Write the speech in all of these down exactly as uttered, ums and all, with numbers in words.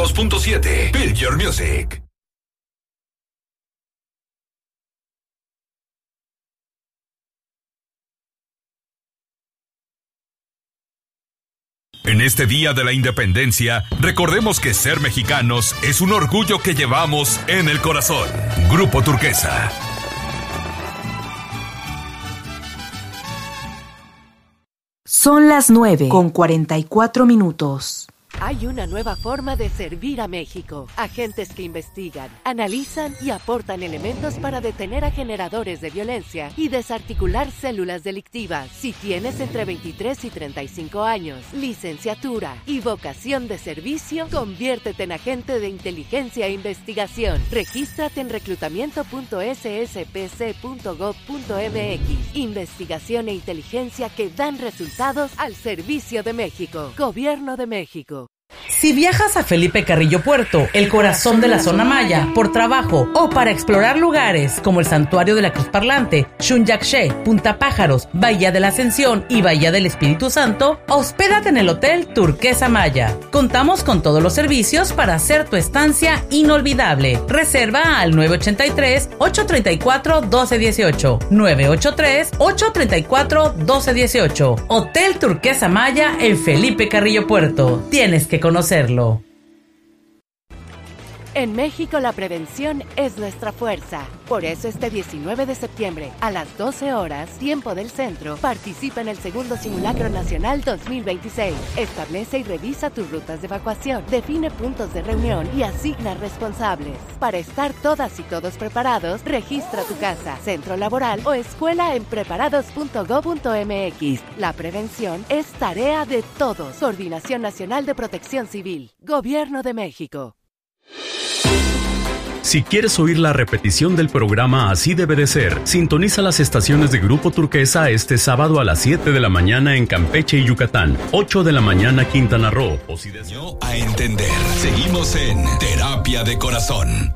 dos punto siete. Build Your Music. En este Día de la Independencia, recordemos que ser mexicanos es un orgullo que llevamos en el corazón. Grupo Turquesa. Son las nueve con cuarenta y cuatro minutos. Hay una nueva forma de servir a México. Agentes que investigan, analizan y aportan elementos para detener a generadores de violencia y desarticular células delictivas. Si tienes entre veintitrés y treinta y cinco años, licenciatura y vocación de servicio, conviértete en agente de inteligencia e investigación. Regístrate en reclutamiento punto ese ese pe ce punto gob punto eme equis. Investigación e inteligencia que dan resultados al servicio de México. Gobierno de México. Si viajas a Felipe Carrillo Puerto, el corazón de la zona maya, por trabajo o para explorar lugares como el Santuario de la Cruz Parlante, Xunyaxché, Punta Pájaros, Bahía de la Ascensión y Bahía del Espíritu Santo, hospédate en el Hotel Turquesa Maya. Contamos con todos los servicios para hacer tu estancia inolvidable. Reserva al nueve ocho tres, ocho tres cuatro, uno dos uno ocho, nueve ocho tres, ocho tres cuatro, uno dos uno ocho. Hotel Turquesa Maya en Felipe Carrillo Puerto. Tienes que conocerlo. En México la prevención es nuestra fuerza. Por eso este diecinueve de septiembre, a las doce horas, tiempo del centro, participa en el segundo Simulacro Nacional dos mil veintiséis. Establece y revisa tus rutas de evacuación, define puntos de reunión y asigna responsables. Para estar todas y todos preparados, registra tu casa, centro laboral o escuela en preparados punto gob punto eme equis. La prevención es tarea de todos. Coordinación Nacional de Protección Civil. Gobierno de México. Si quieres oír la repetición del programa Así Debe de Ser, sintoniza las estaciones de Grupo Turquesa este sábado a las siete de la mañana en Campeche y Yucatán, ocho de la mañana Quintana Roo. O si des... Yo a entender. Seguimos en Terapia de Corazón.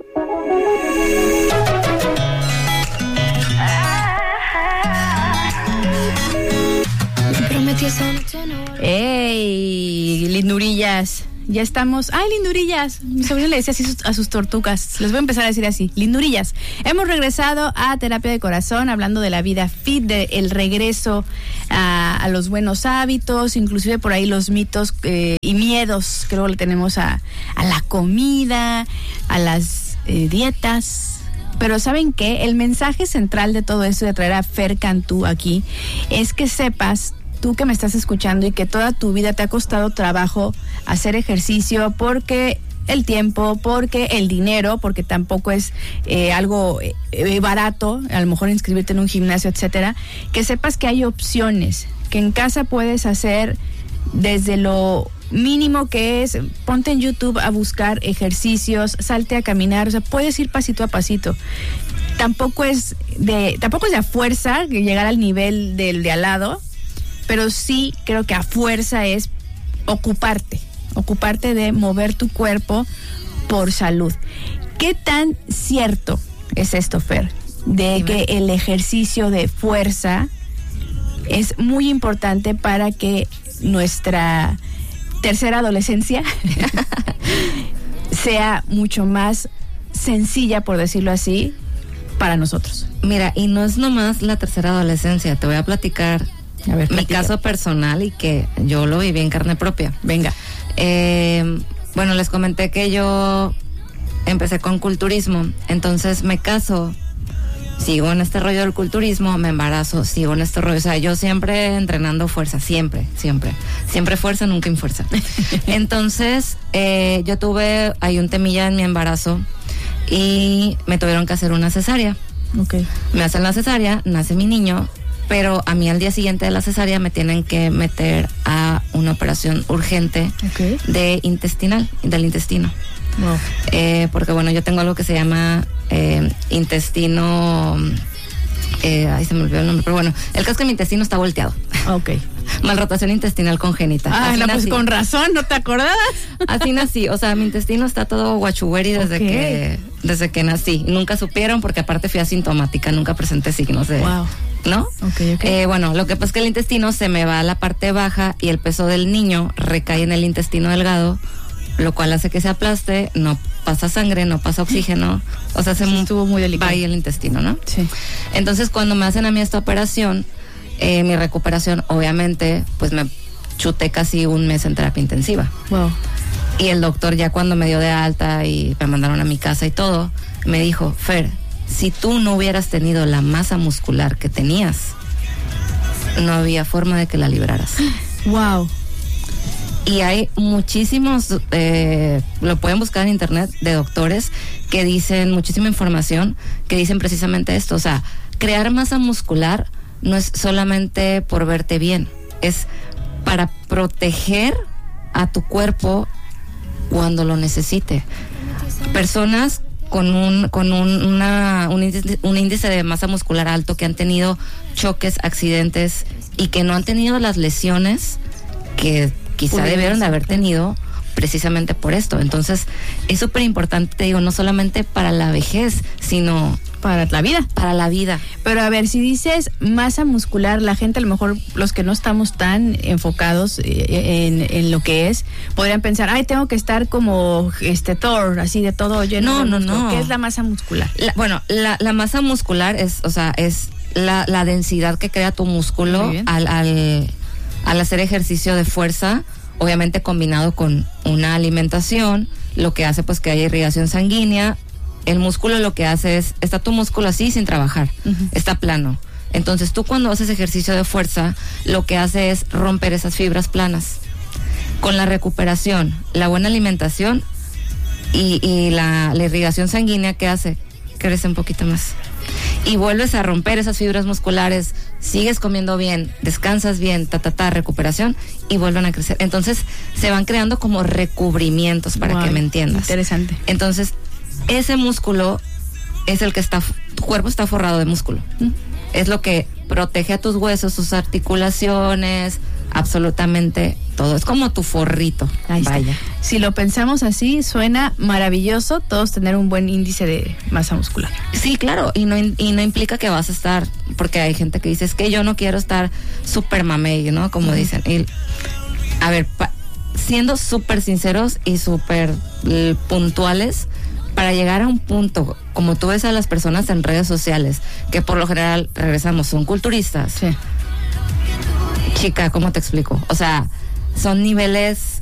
¡Ey! Lindurillas. Ya estamos. ¡Ay, lindurillas! Mi sobrino le decía así a sus tortugas. Les voy a empezar a decir así. Lindurillas. Hemos regresado a Terapia de Corazón, hablando de la vida fit, del regreso a, a los buenos hábitos, inclusive por ahí los mitos eh, y miedos que luego le tenemos a, a la comida, a las eh, dietas. Pero ¿saben qué? El mensaje central de todo esto, de traer a Fer Cantú aquí, es que sepas, tú que me estás escuchando y que toda tu vida te ha costado trabajo hacer ejercicio porque el tiempo, porque el dinero, porque tampoco es eh, algo eh, barato, a lo mejor inscribirte en un gimnasio, etcétera, que sepas que hay opciones, que en casa puedes hacer desde lo mínimo que es, ponte en YouTube a buscar ejercicios, salte a caminar, o sea, puedes ir pasito a pasito. Tampoco es de, tampoco es de a fuerza llegar al nivel del de al lado, pero sí creo que a fuerza es ocuparte, ocuparte de mover tu cuerpo por salud. ¿Qué tan cierto es esto, Fer? De que el ejercicio de fuerza es muy importante para que nuestra tercera adolescencia sea mucho más sencilla, por decirlo así, para nosotros. Mira, y no es nomás la tercera adolescencia, te voy a platicar a ver, mi platica. caso personal y que yo lo viví en carne propia. Venga. Eh, bueno, les comenté que yo empecé con culturismo, entonces me caso, sigo en este rollo del culturismo, me embarazo, sigo en este rollo, o sea, yo siempre entrenando fuerza, siempre, siempre, siempre fuerza, nunca infuerza. Entonces, eh, yo tuve, hay un temilla en mi embarazo y me tuvieron que hacer una cesárea. Okay. Me hacen la cesárea, nace mi niño, pero a mí al día siguiente de la cesárea me tienen que meter a una operación urgente okay. de intestinal, del intestino. Wow. Eh, porque bueno, yo tengo algo que se llama eh, intestino, eh, ay se me olvidó el nombre, pero bueno, el caso es que mi intestino está volteado. Ok. Malrotación intestinal congénita. Ah, no, pues con razón, ¿no te acordabas? Así nací, o sea, mi intestino está todo guachugueri desde okay. que desde que nací. Nunca supieron porque aparte fui asintomática, nunca presenté signos de... Wow. ¿No? Okay, okay. Eh, bueno, lo que pasa es que el intestino se me va a la parte baja y el peso del niño recae en el intestino delgado lo cual hace que se aplaste, no pasa sangre, no pasa oxígeno, o sea, se sí, estuvo muy delicado. va ahí el intestino, ¿no? Sí. Entonces, cuando me hacen a mí esta operación, eh, mi recuperación, obviamente, pues me chuté casi un mes en terapia intensiva. Wow. Y el doctor ya cuando me dio de alta y me mandaron a mi casa y todo, me dijo, Fer, si tú no hubieras tenido la masa muscular que tenías, no había forma de que la libraras. Wow. Y hay muchísimos, eh, lo pueden buscar en internet, de doctores que dicen, muchísima información, que dicen precisamente esto. O sea, crear masa muscular no es solamente por verte bien, es para proteger a tu cuerpo cuando lo necesite. Personas con un con un, una, un, índice, un índice de masa muscular alto, que han tenido choques, accidentes y que no han tenido las lesiones que quizá debieron de haber tenido precisamente por esto. Entonces, es súper importante, te digo, no solamente para la vejez, sino para la vida. Para la vida. Pero a ver, si dices masa muscular, la gente, a lo mejor los que no estamos tan enfocados en, en lo que es, podrían pensar, ay, tengo que estar como este Thor, así de todo lleno. No, no, no. ¿Qué es la masa muscular? La, bueno, la, la masa muscular es, o sea, es la, la densidad que crea tu músculo al, al, al hacer ejercicio de fuerza, obviamente combinado con una alimentación, lo que hace pues que haya irrigación sanguínea. El músculo lo que hace es, está tu músculo así sin trabajar, uh-huh. está plano. Entonces tú cuando haces ejercicio de fuerza, lo que hace es romper esas fibras planas. Con la recuperación, la buena alimentación y, y la, la irrigación sanguínea, ¿qué hace? Crece un poquito más. Y vuelves a romper esas fibras musculares, sigues comiendo bien, descansas bien, ta, ta, ta, recuperación, y vuelven a crecer. Entonces se van creando como recubrimientos, para wow, que me entiendas. Interesante. Entonces, ese músculo es el que está, tu cuerpo está forrado de músculo. ¿Mm? Es lo que protege a tus huesos, tus articulaciones, absolutamente todo. Es como tu forrito. Ahí Vaya. Está. Si lo pensamos así, suena maravilloso todos tener un buen índice de masa muscular. Sí, claro, y no, y no implica que vas a estar, porque hay gente que dice, es que yo no quiero estar súper mamey, ¿no? Como uh-huh. dicen. Y, a ver, pa, siendo súper sinceros y súper uh, puntuales, para llegar a un punto, como tú ves a las personas en redes sociales, que por lo general, regresamos, son culturistas. Sí. Chica, ¿cómo te explico? O sea, son niveles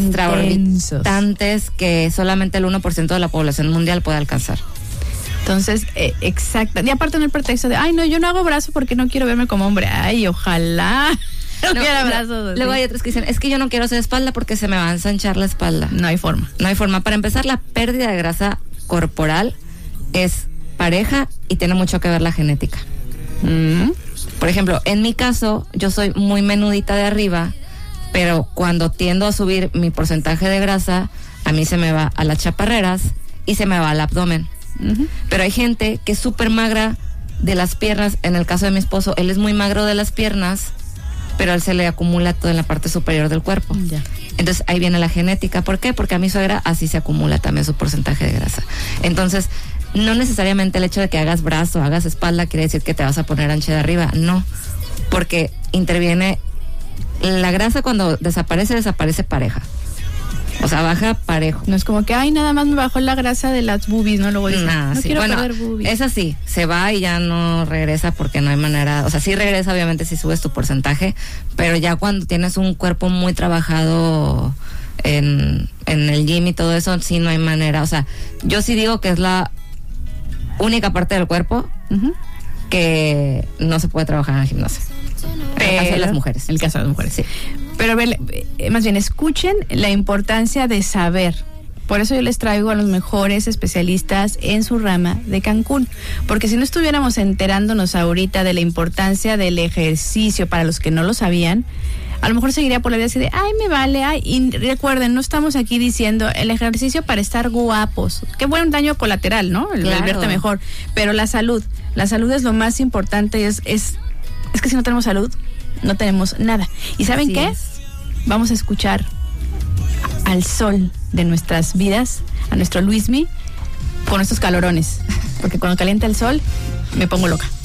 extravagantes que solamente el uno por ciento de la población mundial puede alcanzar. Entonces, eh, exacto. Y aparte en el pretexto de, ay, no, yo no hago brazo porque no quiero verme como hombre. Ay, ojalá no, no quiera brazos. Luego hay otros que dicen, es que yo no quiero hacer espalda porque se me va a ensanchar la espalda. No hay forma. No hay forma. Para empezar, la pérdida de grasa corporal es pareja y tiene mucho que ver la genética. Mm. Por ejemplo, en mi caso, yo soy muy menudita de arriba, pero cuando tiendo a subir mi porcentaje de grasa, a mí se me va a las chaparreras y se me va al abdomen. Uh-huh. Pero hay gente que es súper magra de las piernas. En el caso de mi esposo, él es muy magro de las piernas, pero a él se le acumula todo en la parte superior del cuerpo. Ya. Entonces ahí viene la genética. ¿Por qué? Porque a mi suegra así se acumula también su porcentaje de grasa. Entonces, no necesariamente el hecho de que hagas brazo, hagas espalda, quiere decir que te vas a poner ancha de arriba. No, porque interviene la grasa. Cuando desaparece, desaparece pareja. O sea, baja parejo. No es como que, ay, nada más me bajó la grasa de las boobies, ¿no? Luego dice, nah, no sí. quiero bueno, perder boobies. Es así, se va y ya no regresa porque no hay manera. O sea, sí regresa, obviamente, si subes tu porcentaje, pero ya cuando tienes un cuerpo muy trabajado en, en el gym y todo eso, sí no hay manera. O sea, yo sí digo que es la única parte del cuerpo uh-huh. que no se puede trabajar en el gimnasio. En el caso de las mujeres. En el caso de las mujeres, sí. Pero a ver, más bien, escuchen la importancia de saber. Por eso yo les traigo a los mejores especialistas en su rama de Cancún. Porque si no estuviéramos enterándonos ahorita de la importancia del ejercicio para los que no lo sabían, a lo mejor seguiría por la vida así de, ay, me vale, ay. Y recuerden, no estamos aquí diciendo el ejercicio para estar guapos. Qué buen daño colateral, ¿no? El, claro. el verte mejor. Pero la salud, la salud es lo más importante. Es, es, es que si no tenemos salud, no tenemos nada. ¿Y saben Así qué? Es. Vamos a escuchar al sol de nuestras vidas, a nuestro Luismi, con estos calorones. Porque cuando calienta el sol, me pongo loca.